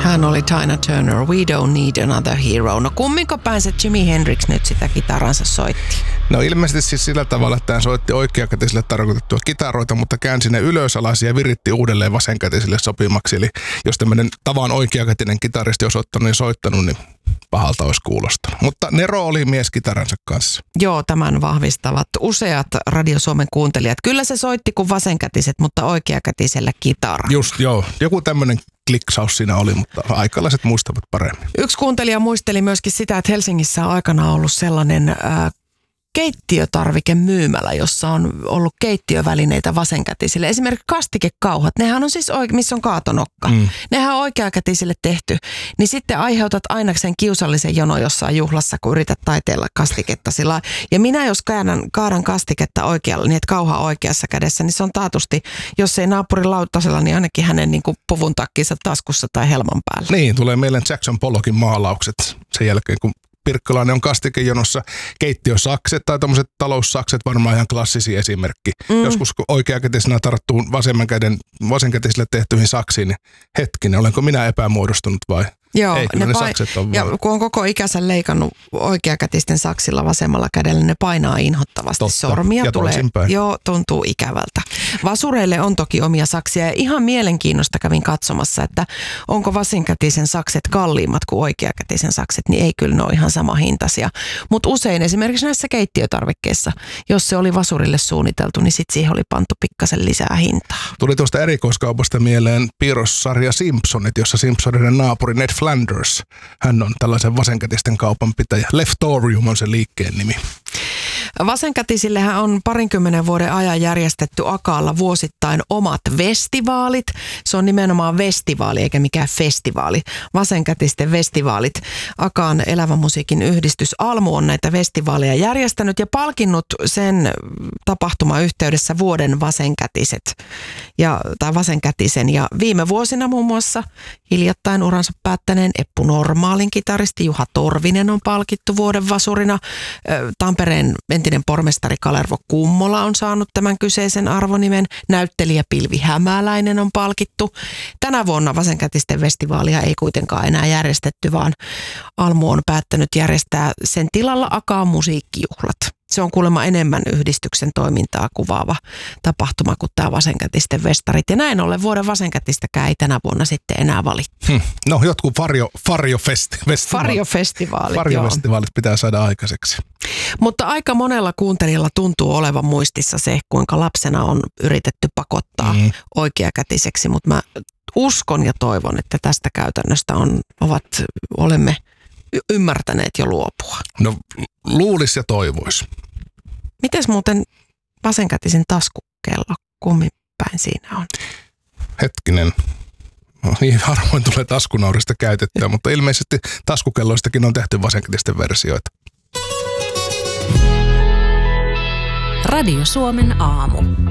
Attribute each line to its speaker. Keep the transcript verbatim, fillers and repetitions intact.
Speaker 1: Hän oli Tina Turner, We Don't Need Another Hero. No kumminko päin se Jimi Hendrix nyt sitä kitaransa soitti?
Speaker 2: No ilmeisesti siis sillä tavalla, että hän soitti oikeakätisille tarkoitettua kitaroita, mutta käänsi ne ylös alas ja viritti uudelleen vasenkätisille sopimaksi. Eli jos tämmöinen tavan oikeakätinen kitaristi olisi ottanut ja soittanut, niin pahalta olisi kuulostanut. Mutta Nero oli mies kitaransa kanssa.
Speaker 1: Joo, tämän vahvistavat useat Radio Suomen kuuntelijat. Kyllä se soitti kuin vasenkätiset, mutta oikeakätisellä kitaralla.
Speaker 2: Just joo, joku tämmöinen kliksaus siinä oli, mutta aikalaiset muistavat paremmin.
Speaker 1: Yksi kuuntelija muisteli myöskin sitä, että Helsingissä on aikanaan ollut sellainen äh, keittiötarvikemyymälä, jossa on ollut keittiövälineitä vasenkätisille. Esimerkiksi kastikekauhat, nehän on siis, oike- missä on kaatonokka. Mm. Nehän on oikeakätisille tehty. Niin sitten aiheutat aina sen kiusallisen jono jossain juhlassa, kun yrität taiteella kastiketta sillä. Ja minä jos käännän, kaadan kastiketta oikealla, niin että kauha oikeassa kädessä, niin se on taatusti, jos ei naapurin lautasella, niin ainakin hänen niin kuin puvun takkinsa taskussa tai helman päällä.
Speaker 2: Niin, tulee mieleen Jackson Pollockin maalaukset sen jälkeen, kun Pirkkalainen on kastikejonossa, keittiösakset tai tommoset taloussakset, varmaan ihan klassisia esimerkki. Mm. Joskus kun oikeakätisenä tarttuu vasemman käden, vasenkätisille tehtyihin saksiin, niin hetkinen, olenko minä epämuodostunut vai?
Speaker 1: Joo,
Speaker 2: ei, ne,
Speaker 1: ne
Speaker 2: ne
Speaker 1: pain-
Speaker 2: sakset on
Speaker 1: ja
Speaker 2: vaan.
Speaker 1: kun on koko ikänsä leikannut oikeakätisten saksilla vasemmalla kädellä, ne painaa inhottavasti.
Speaker 2: Totta.
Speaker 1: Sormia
Speaker 2: Ja
Speaker 1: tulee,
Speaker 2: toisinpäin.
Speaker 1: joo, tuntuu ikävältä. Vasureille on toki omia saksia ja ihan mielenkiinnosta kävin katsomassa, että onko vasenkätisen sakset kalliimmat kuin oikeakätisen sakset, niin ei kyllä ne ole ihan sama hintaisia. Mutta usein esimerkiksi näissä keittiötarvikkeissa, jos se oli vasurille suunniteltu, niin sitten siihen oli pantu pikkasen lisää hintaa.
Speaker 2: Tuli tuosta erikoiskaupasta mieleen piirrossarja Simpsonit, jossa Simpsoniden naapuri Ned Flanders, hän on tällaisen vasenkätisten kaupan pitäjä. Leftorium on se liikkeen nimi.
Speaker 1: Vasenkätisillehän on parinkymmenen vuoden ajan järjestetty Akaalla vuosittain omat festivaalit. Se on nimenomaan festivaali eikä mikään festivaali. Vasenkätisten festivaalit. Akaan elävän musiikin yhdistys Almu on näitä festivaaleja järjestänyt ja palkinnut sen tapahtuman yhteydessä vuoden vasenkätiset ja, tai vasenkätisen. Ja viime vuosina muun muassa hiljattain uransa päättäneen Eppu Normaalin kitaristi Juha Torvinen on palkittu vuoden vasurina. Tampereen entinen pormestari Kalervo Kummola on saanut tämän kyseisen arvonimen. Näyttelijä Pilvi Hämäläinen on palkittu. Tänä vuonna vasenkätisten festivaalia ei kuitenkaan enää järjestetty, vaan Almu on päättänyt järjestää sen tilalla Akaan musiikkijuhlat. Se on kuulemma enemmän yhdistyksen toimintaa kuvaava tapahtuma kuin tämä vasenkätisten festarit. Ja näin ollen vuoden vasenkätistäkään ei tänä vuonna sitten enää valittu.
Speaker 2: Hm. No jotkut Fario, Fario festi,
Speaker 1: Fario-festivaalit,
Speaker 2: Fario-festivaalit pitää saada aikaiseksi.
Speaker 1: Mutta aika monella kuuntelijalla tuntuu olevan muistissa se, kuinka lapsena on yritetty pakottaa mm. oikeakätiseksi. Mutta mä uskon ja toivon, että tästä käytännöstä on, ovat, olemme ymmärtäneet jo luopua.
Speaker 2: No luulis ja toivois.
Speaker 1: Mites muuten vasenkätisen taskukello, kummin päin siinä on?
Speaker 2: Hetkinen. No, niin harvoin tulee taskunaurista käytettyä, mutta ilmeisesti taskukelloistakin on tehty vasenkätisten versioita.
Speaker 3: Radio Suomen aamu.